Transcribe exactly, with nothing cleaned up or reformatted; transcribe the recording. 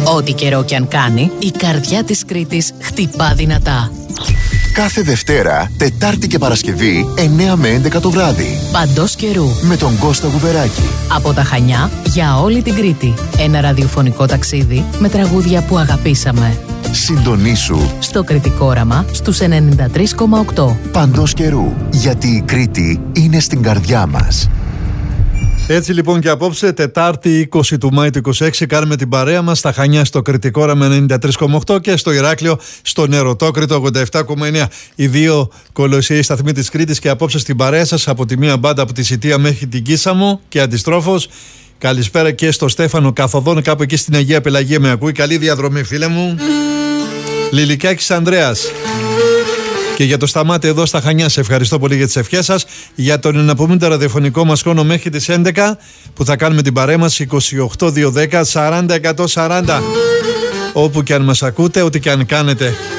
Ό,τι καιρό κι αν κάνει, η καρδιά της Κρήτης χτυπά δυνατά. Κάθε Δευτέρα, Τετάρτη και Παρασκευή, εννιά με έντεκα το βράδυ. Παντός καιρού. Με τον Κώστα Γουβεράκη. Από τα Χανιά για όλη την Κρήτη. Ένα ραδιοφωνικό ταξίδι με τραγούδια που αγαπήσαμε. Συντονίσου στο Κρητικό Όραμα στους ενενήντα τρία κόμμα οκτώ. Παντός καιρού. Γιατί η Κρήτη είναι στην καρδιά μας. Έτσι λοιπόν και απόψε, Τετάρτη είκοσι του Μάη του είκοσι έξι, κάνουμε την παρέα μας στα Χανιά στο Κρητικό Όραμα ενενήντα τρία κόμμα οκτώ και στο Ηράκλειο στο Νεροτόκρητο ογδόντα επτά κόμμα εννέα. Οι δύο κολοσσιαίοι σταθμοί της Κρήτης και απόψε στην παρέα σας από τη μία μπάντα από τη Σιτία μέχρι την Κίσαμο και αντιστρόφως. Καλησπέρα και στο Στέφανο καθοδόν κάπου εκεί στην Αγία Πελαγία με ακούει. Καλή διαδρομή φίλε μου. Λιλικάκης Ανδρέας. Και για το Σταμάτη εδώ στα Χανιά, σε ευχαριστώ πολύ για τις ευχές σας. Για τον εναπομείνοντα ραδιοφωνικό μας χρόνο μέχρι τις έντεκα που θα κάνουμε την παρέα μας είκοσι οκτώ δύο δέκα σαράντα εκατόν σαράντα. Όπου και αν μας ακούτε, ό,τι και αν κάνετε.